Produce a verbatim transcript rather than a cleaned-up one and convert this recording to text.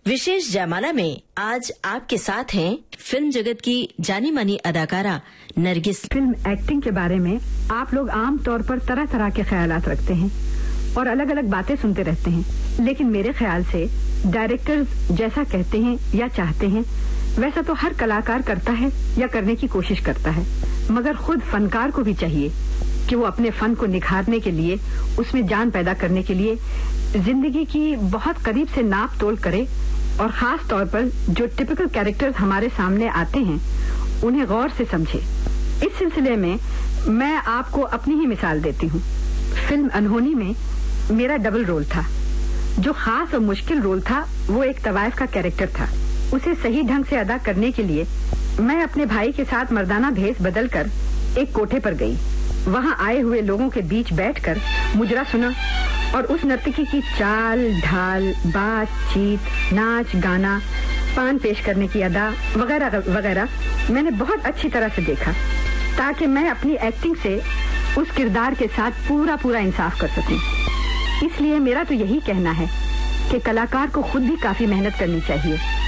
विशेष जयमाला में आज आपके साथ हैं फिल्म जगत की जानी मानी अदाकारा नरगिस। फिल्म एक्टिंग के बारे में आप लोग आम तौर पर तरह तरह के ख्यालात रखते हैं और अलग अलग बातें सुनते रहते हैं, लेकिन मेरे ख्याल से डायरेक्टर्स जैसा कहते हैं या चाहते हैं वैसा तो हर कलाकार करता है या करने की कोशिश करता है, मगर खुद फनकार को भी चाहिए कि वो अपने फन को निखारने के लिए, उसमें जान पैदा करने के लिए जिंदगी की बहुत करीब से नाप तोल करे और खास तौर पर जो टिपिकल कैरेक्टर्स हमारे सामने आते हैं उन्हें गौर से समझे। इस सिलसिले में मैं आपको अपनी ही मिसाल देती हूँ। फिल्म अनहोनी में मेरा डबल रोल था। जो खास और मुश्किल रोल था वो एक तवाइफ का कैरेक्टर था। उसे सही ढंग से अदा करने के लिए मैं अपने भाई के साथ मर्दाना भेष बदलकर एक कोठे पर गई। वहाँ आए हुए लोगों के बीच बैठकर मुजरा सुना और उस नर्तकी की चाल ढाल, बातचीत, नाच गाना, पान पेश करने की अदा वगैरह वगैरह मैंने बहुत अच्छी तरह से देखा, ताकि मैं अपनी एक्टिंग से उस किरदार के साथ पूरा पूरा इंसाफ कर सकूं। इसलिए मेरा तो यही कहना है कि कलाकार को खुद भी काफी मेहनत करनी चाहिए